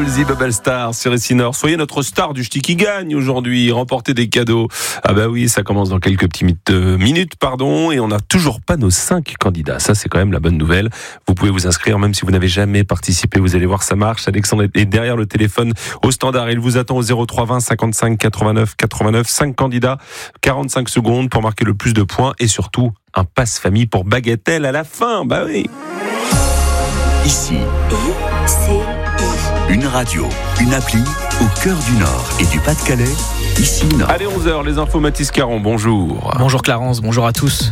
Woolsey, Bubble Star sur Essinor. Soyez notre star du ch'ti qui gagne aujourd'hui. Remportez des cadeaux. Ah bah oui, ça commence dans quelques petites minutes, et on n'a toujours pas nos 5 candidats. Ça, c'est quand même la bonne nouvelle. Vous pouvez vous inscrire, même si vous n'avez jamais participé. Vous allez voir, ça marche. Alexandre est derrière le téléphone au standard. Il vous attend au 03 20 55 89 89. 5 candidats, 45 secondes pour marquer le plus de points et surtout un passe-famille pour Bagatelle à la fin. Bah oui. Ici, une radio, une appli au cœur du Nord et du Pas-de-Calais. Ici Nord. Allez, 11h, les infos Mathis Caron, bonjour. Bonjour Clarence, bonjour à tous.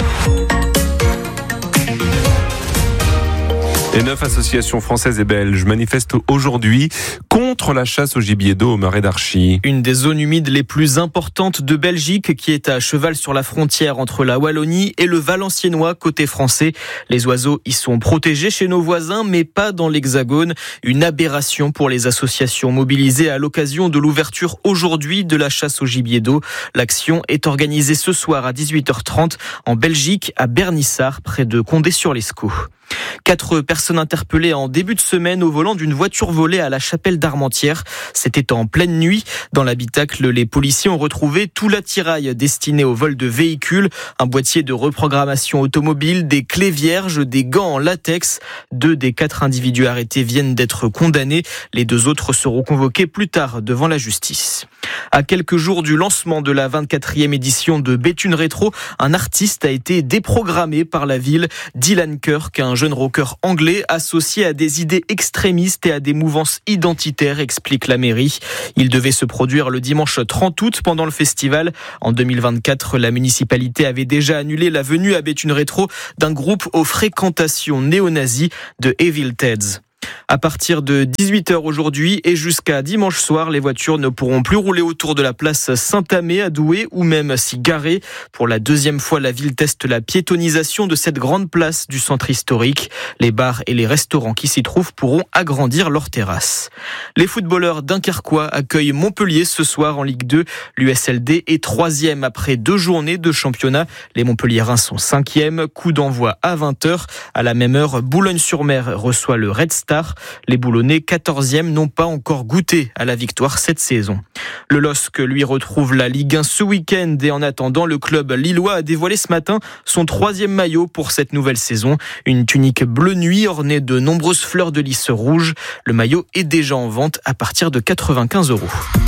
Les 9 associations françaises et belges manifestent aujourd'hui contre la chasse au gibier d'eau au marais d'Archy. Une des zones humides les plus importantes de Belgique qui est à cheval sur la frontière entre la Wallonie et le Valenciennois côté français. Les oiseaux y sont protégés chez nos voisins mais pas dans l'Hexagone. Une aberration pour les associations mobilisées à l'occasion de l'ouverture aujourd'hui de la chasse au gibier d'eau. L'action est organisée ce soir à 18h30 en Belgique à Bernissart près de Condé-sur-Lescaut. 4 personnes interpellées en début de semaine au volant d'une voiture volée à la Chapelle d'Armentières. C'était en pleine nuit. Dans l'habitacle, les policiers ont retrouvé tout l'attirail destiné au vol de véhicules, un boîtier de reprogrammation automobile, des clés vierges, des gants en latex. 2 des 4 individus arrêtés viennent d'être condamnés. Les 2 autres seront convoqués plus tard devant la justice. À quelques jours du lancement de la 24e édition de Béthune Rétro, un artiste a été déprogrammé par la ville. Dylan Kirk, un jeune rocker anglais associé à des idées extrémistes et à des mouvances identitaires, explique la mairie. Il devait se produire le dimanche 30 août pendant le festival. En 2024, la municipalité avait déjà annulé la venue à Béthune Rétro d'un groupe aux fréquentations néo-nazies de Evil Teds. À partir de 18h aujourd'hui et jusqu'à dimanche soir, les voitures ne pourront plus rouler autour de la place Saint-Amé à Douai ou même s'y garer. Pour la 2e fois, la ville teste la piétonisation de cette grande place du centre historique. Les bars et les restaurants qui s'y trouvent pourront agrandir leurs terrasses. Les footballeurs dunkerquois accueillent Montpellier ce soir en Ligue 2. L'USLD est 3e après 2 journées de championnat. Les Montpelliérains sont 5e. Coup d'envoi à 20h. À la même heure, Boulogne-sur-Mer reçoit le Red Star. Les Boulonnais, 14e, n'ont pas encore goûté à la victoire cette saison. Le LOSC, lui, retrouve la Ligue 1 ce week-end et en attendant, le club lillois a dévoilé ce matin son 3e maillot pour cette nouvelle saison. Une tunique bleu nuit ornée de nombreuses fleurs de lys rouges. Le maillot est déjà en vente à partir de 95 €.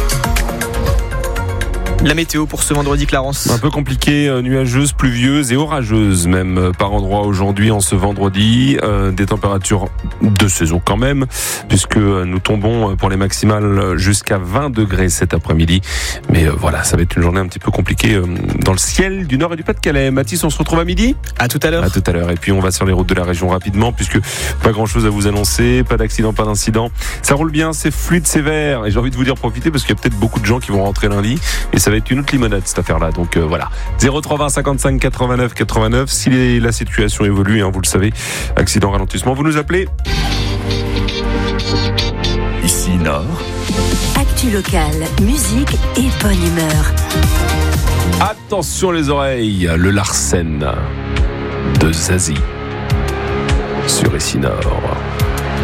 La météo pour ce vendredi, Clarence. Un peu compliqué, nuageuse, pluvieuse et orageuse même par endroit aujourd'hui en ce vendredi. Des températures de saison quand même, puisque nous tombons pour les maximales jusqu'à 20 degrés cet après-midi. Mais voilà, ça va être une journée un petit peu compliquée dans le ciel du Nord et du Pas-de-Calais. Mathis, on se retrouve à midi ? À tout à l'heure. À tout à l'heure. Et puis on va sur les routes de la région rapidement, puisque pas grand-chose à vous annoncer, pas d'accident, pas d'incident. Ça roule bien, c'est fluide, c'est vert. Et j'ai envie de vous dire profitez, parce qu'il y a peut-être beaucoup de gens qui vont rentrer lundi. Et ça va être une autre limonade cette affaire-là. Donc voilà. 03 20 55 89 89. Si la situation évolue, vous le savez, accident, ralentissement, vous nous appelez. Ici Nord. Actu locale, musique et bonne humeur. Attention les oreilles, le Larsen de Zazie sur Essinor.